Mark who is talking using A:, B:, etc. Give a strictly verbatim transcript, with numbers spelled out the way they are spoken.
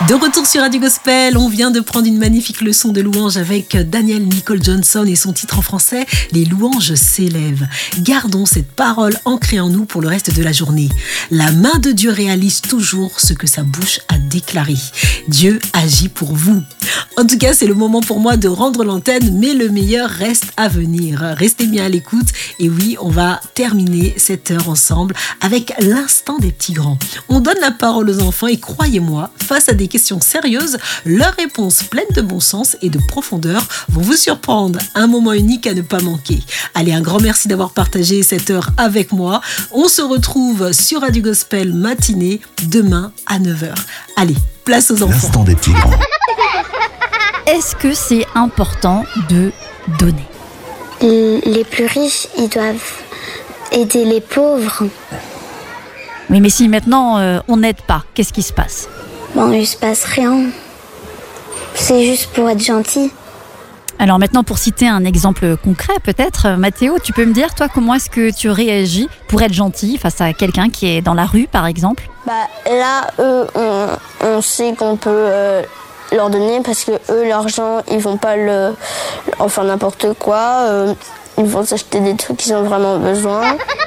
A: De retour sur Radio Gospel, on vient de prendre une magnifique leçon de louange avec Daniel Nicole Johnson et son titre en français « Les louanges s'élèvent ». Gardons cette parole ancrée en nous pour le reste de la journée. La main de Dieu réalise toujours ce que sa bouche a déclaré. Dieu agit pour vous. En tout cas, c'est le moment pour moi de rendre l'antenne, mais le meilleur reste à venir. Restez bien à l'écoute et oui, on va terminer cette heure ensemble avec l'instant des petits grands. On donne la parole aux enfants et croyez-moi, face à des questions sérieuses, leurs réponses pleines de bon sens et de profondeur vont vous surprendre. Un moment unique à ne pas manquer. Allez, un grand merci d'avoir partagé cette heure avec moi. On se retrouve sur Radio Gospel matinée demain à neuf heures. Allez, place aux enfants.
B: L'instant des petits grands.
C: Est-ce que c'est important de donner ?
D: Les plus riches, ils doivent aider les pauvres.
C: Oui, mais si maintenant euh, on n'aide pas, qu'est-ce qui se passe ?
D: Bon, il se passe rien. C'est juste pour être gentil.
C: Alors maintenant, pour citer un exemple concret peut-être, Mathéo, tu peux me dire, toi, comment est-ce que tu réagis pour être gentil face à quelqu'un qui est dans la rue, par exemple ?
E: Bah là, eux, on, on sait qu'on peut euh, leur donner parce que eux, l'argent, ils vont pas le, en faire n'importe quoi. Euh, ils vont s'acheter des trucs qu'ils ont vraiment besoin.